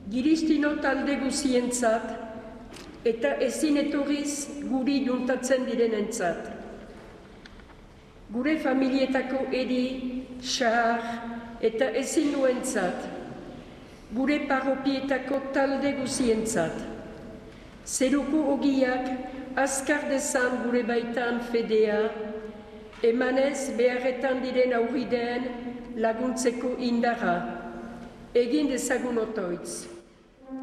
Giristino talde guzientzat, eta ezin etorriz guri juntatzen direnentzat. Gure familietako eri, xahar eta ezin duentzat, gure parropietako talde guzientzat. Zeruko ogiak azkar dezan gure baitan fedea, emanez beharretan diren aurrideen laguntzeko indarra. Egin dezagun otoitz.